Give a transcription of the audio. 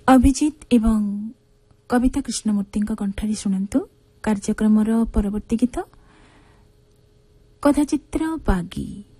अभिजित एवं कविता कृष्णमूर्ति कंठरी शुणु कार्यक्रम परवर्ती गीत कथाचित्र बागी।